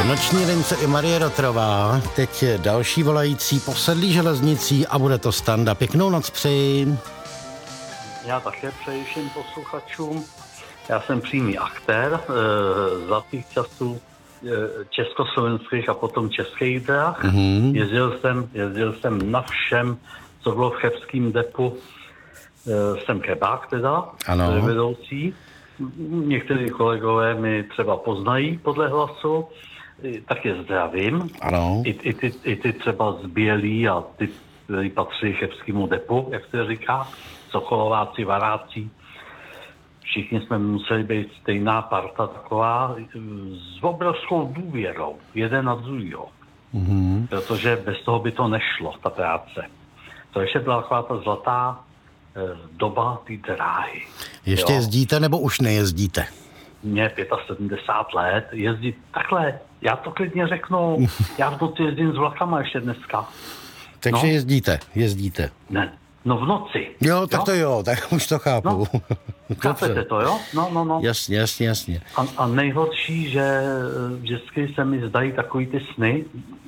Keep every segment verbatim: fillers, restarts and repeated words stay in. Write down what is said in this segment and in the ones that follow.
Noční lince i Marie Rotrová, teď je další volající posedlí železnicí a bude to Standa. Pěknou noc přeji. Já také přeji všem posluchačům. Já jsem přímý aktér e, za těch časů e, československých a potom českých drah. Mm-hmm. Jezdil jsem, jezdil jsem na všem, co bylo v chebském depu. E, jsem kebák teda, ano. Vedoucí. Někteří kolegové mi třeba poznají podle hlasu, tak je zdravím. Ano. I, i, ty, I ty třeba z Bělí a ty, ty patří chebskému depu, jak se říká, Sokolováci, Varáci. Všichni jsme museli být stejná parta taková s obrovskou důvěrou, jeden na druhýho. Mm-hmm. Protože bez toho by to nešlo, ta práce. To ještě byla taková ta zlatá eh, doba té dráhy. Ještě jo? Jezdíte nebo už nejezdíte? Mně sedmdesát pět let, jezdit takhle, já to klidně řeknu, já v noci jezdím s vlakama ještě dneska. Takže no. jezdíte, jezdíte. Ne, no v noci. Jo, tak jo? To jo, tak už to chápu. No, chápete to, jo? No, no, no. Jasně, jasně, jasně. A, a nejhorší, že vždycky se mi zdají takový ty sny,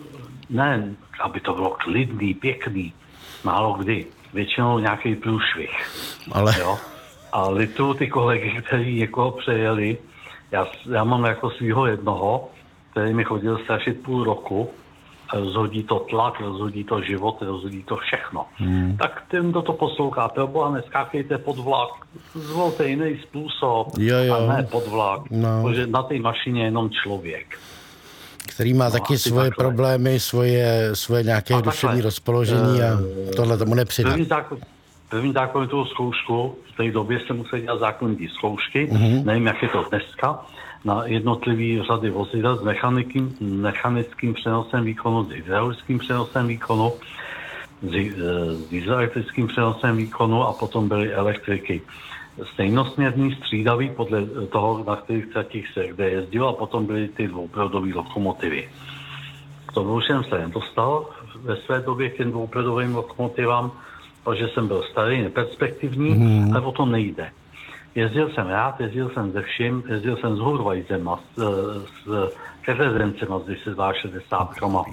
ne, aby to bylo klidný, pěkný, málo kdy, většinou nějaký průšvih. Ale... Jo? A lituju ty kolegy, kteří někoho přejeli. Já, já mám jako svýho jednoho, který mi chodil strašit půl roku. Rozhodí to tlak, rozhodí to život, rozhodí to všechno. Hmm. Tak ten, kdo to poslouchá, proboha, neskákejte pod vlak. Zvolte jiný způsob, jo, jo. a ne pod vlak. No. Protože na té mašině je jenom člověk. Který má no, taky svoje takhle. problémy, svoje, svoje nějaké a duševní takhle. rozpoložení a tohle tomu nepřidá. První zákon, první zákonitou zkoušku, v té době se museli dělat zákonitý zkoušky, mm-hmm. nevím, jak je to dneska, na jednotlivý řady vozidel s mechanickým, mechanickým přenosem výkonu, s hydraulickým přenosem výkonu, s, s dieselektrickým přenosem výkonu a potom byly elektriky. Stejnosměrný, střídavý podle toho, na kterých tratích se kde jezdilo, a potom byly ty dvouproudové lokomotivy. K tomu už jsem se nedostal ve své době k těm dvouproudovým lokomotivám, protože jsem byl starý, neperspektivní, hmm. ale o to nejde. Jezdil jsem rád, jezdil jsem ze vším, jezdil jsem s Hurvajzema, s, s Keřezencema, z deset šedesát,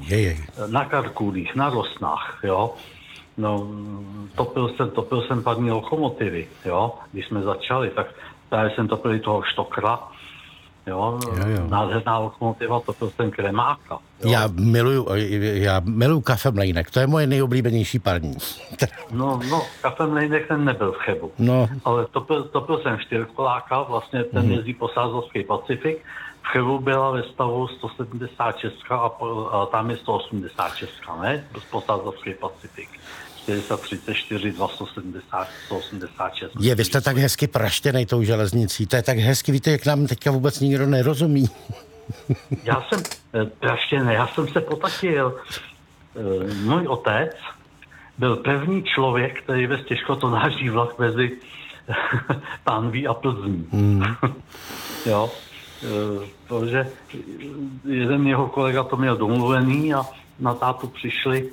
na Karkulích, na Rosnách, jo. No, topil jsem, topil jsem parní lokomotivy, jo, když jsme začali, tak právě jsem topil toho Štokra, jo, jo, jo. Nádherná lokomotiva, topil jsem Kremáka. Jo. Já miluju, já miluju Kafemlejnek, to je moje nejoblíbenější parní. No, no, Kafemlejnek ten nebyl v Chebu, no. Ale topil, topil jsem Čtyřkoláka, vlastně ten mm. jezdí po Sázovský Pacifik. V Chebu byla ve stavu sto sedmdesát šest a, a tam je sto osmdesát šest, ne? Po Sázovský Pacifik. čtyři třicet čtyři, dva sto sedmdesát, sto osmdesát šest. Je, vy jste tak hezky praštěnej tou železnicí. To je tak hezky, víte, jak nám teďka vůbec nikdo nerozumí. Já jsem praštěnej, já jsem se potatil. Můj otec byl první člověk, který vez těžkotonážní vlak mezi Pánví a Plzní. Mm. Jo. Protože jeden jeho kolega to měl domluvený a na tátu přišli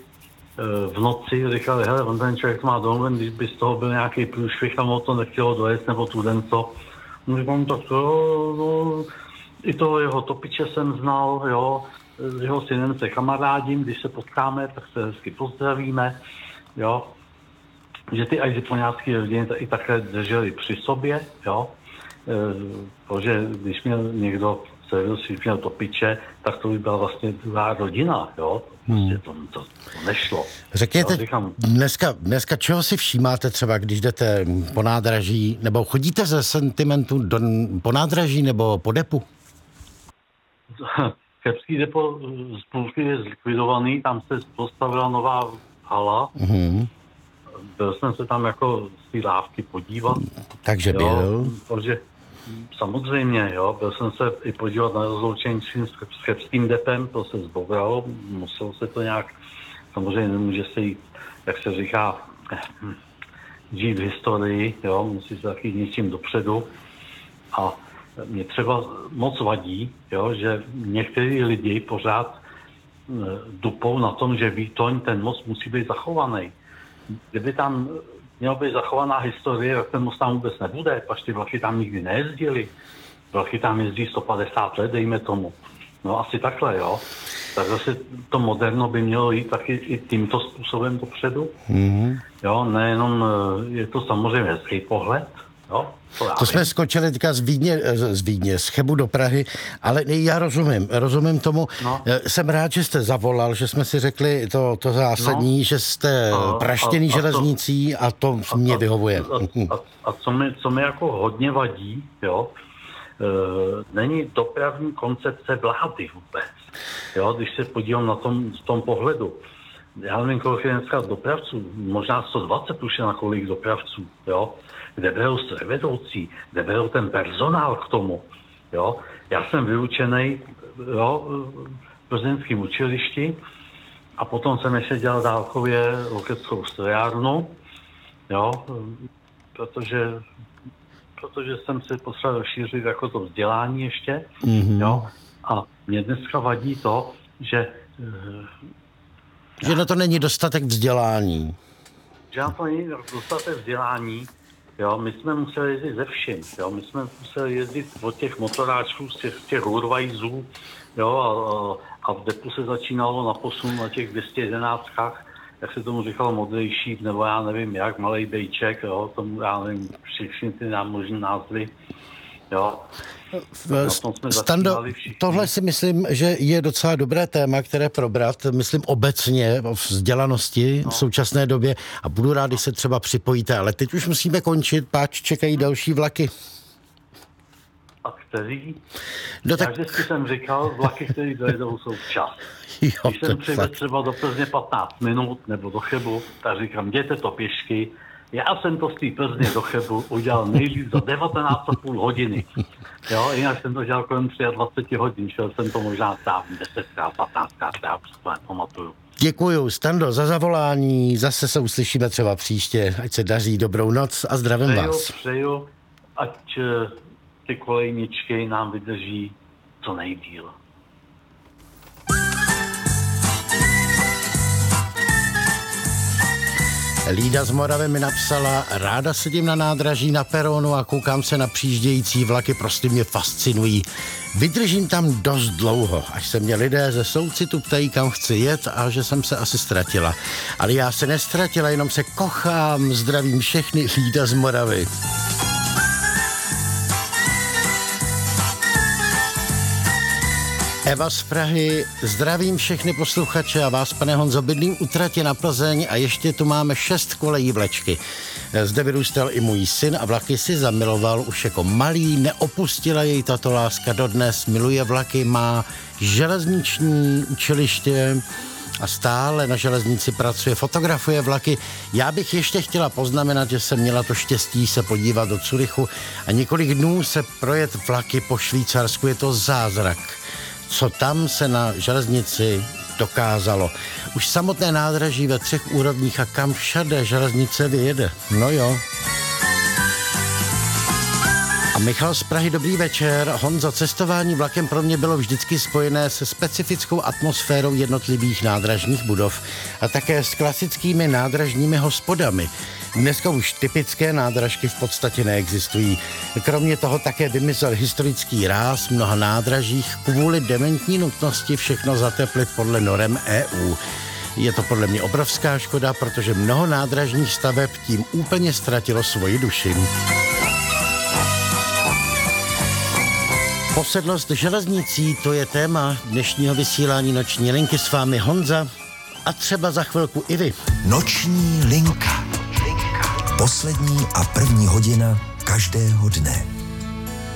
v noci, říkali, hele, on ten člověk má domluven, když by z toho byl nějaký průšvih a mu to nechtělo dojet, nebo tu den co. No, říkám, tak to, no, i toho jeho topiče jsem znal, jo, s jeho synem se kamarádím, když se potkáme, tak se hezky pozdravíme, jo. Že ty ajzipoňácký rodiny i takhle drželi při sobě, jo. Protože když měl někdo servis, když měl topiče, tak to by byla vlastně druhá rodina, jo. Prostě to, to, to nešlo. Řekněte, jo, říkám, dneska, dneska čeho si všímáte třeba, když jdete po nádraží, nebo chodíte ze sentimentu do, po nádraží nebo po depu? Chebský depo z půlky je zlikvidovaný, tam se postavila nová hala. Mm-hmm. Byl jsem se tam jako z té lávky podívat. Takže jo, byl? Takže samozřejmě, jo, byl jsem se i podívat na rozloučení s chebským depem, to se zbouralo, muselo se to nějak, samozřejmě nemůže se jít, jak se říká, žít v historii, jo, musí se taky něčím dopředu. A mě třeba moc vadí, jo, že někteří lidi pořád dupou na tom, že Výtoň, ten most musí být zachovaný. Kdyby tam měla být zachovaná historie, tak ten most tam vůbec nebude, pač ty vlaky tam nikdy nejezdili. Vlaky tam jezdí sto padesát let, dejme tomu. No asi takhle, jo. Tak zase to moderno by mělo jít taky i tímto způsobem dopředu. Mm-hmm. Jo, nejenom je to samozřejmě hezký pohled, jo. To, to jsme skočili teďka z Vídně, z Vídně, z Chebu do Prahy, ale já rozumím, rozumím tomu. No. Jsem rád, že jste zavolal, že jsme si řekli to, to zásadní, no. Že jste a, praštěný a, železnicí a to a, mě vyhovuje. A, a, a co, mi, co mi jako hodně vadí, jo, e, není dopravní koncepce vlády vůbec. Jo, když se podívám na tom, v tom pohledu. Já nevím, kolik je dneska dopravců, možná sto dvacet už je na kolik dopravců, jo. Kde berou strojvedoucí, kde berou ten personál k tomu, jo. Já jsem vyučený, jo, v plzeňském učilišti a potom jsem ještě dělal dálkově lokeckou strojárnu, jo, protože, protože jsem si potřeboval rozšířit jako to vzdělání ještě, mm-hmm. jo. A mě dneska vadí to, že... Že na to není dostatek vzdělání. Že na to není dostatek vzdělání. Jo, my jsme museli jezdit ze vším. Jo, my jsme museli jezdit od těch motoráčků, z těch, těch Hurvajzů, jo, a, a v depu se začínalo na posun na těch dvě stě jedenáctkách, jak se tomu říkalo, modrejší, nebo já nevím jak, malej bejček, jo, tomu já nevím, všechny ty možné názvy, jo. Stando, tohle si myslím, že je docela dobré téma, které probrat, myslím obecně o vzdělanosti no. v současné době a budu rád, když se třeba připojíte, ale teď už musíme končit, páč čekají další vlaky. A který? No, Já tak... vždycky jsem říkal, vlaky, které dojedou, jsou včas. Jo, když jsem přijde třeba do Plzně patnáct minut nebo do Chebu, tak říkám, jděte to pěšky. Já jsem to z té Plzně do Chebu udělal nejlíp za devatenáct a půl hodiny. Jo, jinak jsem to dělal kolem dvacet tři hodin, šel jsem to možná sám desetkrát, patnáctkrát, já už to nepamatuju. Děkuju, Stando, za zavolání, zase se uslyšíme třeba příště, ať se daří, dobrou noc a zdravím přeju, vás. Přeju, ať ty kolejničky nám vydrží co nejdýl. Lída z Moravy mi napsala, ráda sedím na nádraží na peronu a koukám se na přijíždějící vlaky, prostě mě fascinují. Vydržím tam dost dlouho, až se mě lidé ze soucitu ptají, kam chci jet a že jsem se asi ztratila. Ale já se nestratila, jenom se kochám, zdravím všechny, Lída z Moravy. Eva z Prahy, zdravím všechny posluchače a vás, pane Honzo, bydlím u tratě na Plzeň a ještě tu máme šest kolejí vlečky. Zde vyrůstal i můj syn a vlaky si zamiloval už jako malý, neopustila jej tato láska dodnes, miluje vlaky, má železniční učiliště a stále na železnici pracuje, fotografuje vlaky. Já bych ještě chtěla poznamenat, že jsem měla to štěstí se podívat do Curychu a několik dnů se projet vlaky po Švýcarsku, je to zázrak. Co tam se na železnici dokázalo. Už samotné nádraží ve třech úrovních a kam všade železnice vyjede. No jo. A Michal z Prahy, dobrý večer. Honzo, cestování vlakem pro mě bylo vždycky spojené se specifickou atmosférou jednotlivých nádražních budov a také s klasickými nádražními hospodami. Dneska už typické nádražky v podstatě neexistují. Kromě toho také vymysl historický ráz mnoha nádražích kvůli dementní nutnosti všechno zateplit podle norem E U. Je to podle mě obrovská škoda, protože mnoho nádražních staveb tím úplně ztratilo svoji duši. Posedlost železnicí, to je téma dnešního vysílání Noční linky, s vámi Honza a třeba za chvilku i vy. Noční linka. Poslední a první hodina každého dne.